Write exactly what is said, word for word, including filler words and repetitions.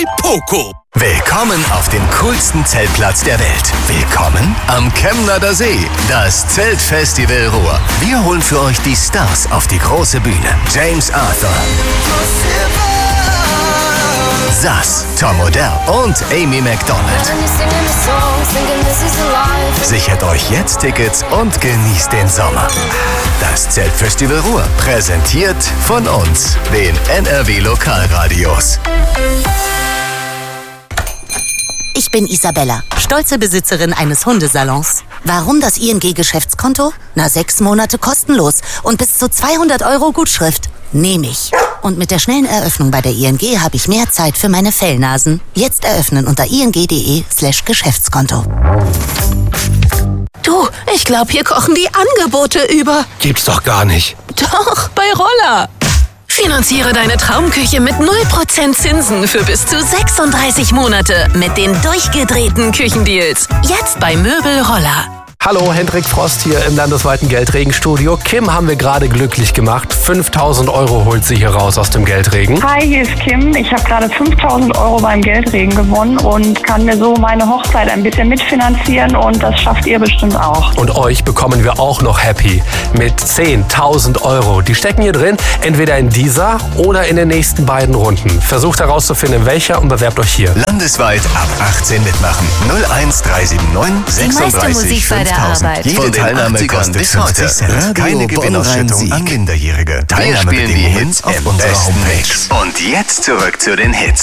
Poco. Willkommen auf dem coolsten Zeltplatz der Welt. Willkommen am Chemnader See, das Zeltfestival Ruhr. Wir holen für euch die Stars auf die große Bühne. James Arthur, Sass, Tom Odell und Amy McDonald. Sichert euch jetzt Tickets und genießt den Sommer. Das Zeltfestival Ruhr, präsentiert von uns, den N R W Lokalradios. Ich bin Isabella, stolze Besitzerin eines Hundesalons. Warum das I N G-Geschäftskonto? Na, sechs Monate kostenlos und bis zu zweihundert Euro Gutschrift. Nehme ich. Und mit der schnellen Eröffnung bei der I N G habe ich mehr Zeit für meine Fellnasen. Jetzt eröffnen unter ing.de slash Geschäftskonto. Du, ich glaube, hier kochen die Angebote über. Gibt's doch gar nicht. Doch, bei Roller. Finanziere deine Traumküche mit null Prozent Zinsen für bis zu sechsunddreißig Monate mit den durchgedrehten Küchendeals. Jetzt bei Möbel Roller. Hallo, Hendrik Frost hier im landesweiten Geldregenstudio. Kim haben wir gerade glücklich gemacht. fünftausend Euro holt sie hier raus aus dem Geldregen. Hi, hier ist Kim. Ich habe gerade fünftausend Euro beim Geldregen gewonnen und kann mir so meine Hochzeit ein bisschen mitfinanzieren und das schafft ihr bestimmt auch. Und euch bekommen wir auch noch happy mit zehntausend Euro. Die stecken hier drin, entweder in dieser oder in den nächsten beiden Runden. Versucht herauszufinden, in welcher und bewerbt euch hier. Landesweit ab achtzehn mitmachen. null eins drei sieben neun sechsunddreißig fünftausend. Jede Teilnahme kostet fünfzig Cent. Keine Gewinnausschüttung an Minderjährige. Teilnahme spielen die Hits auf unserer Homepage. Und jetzt zurück zu den Hits.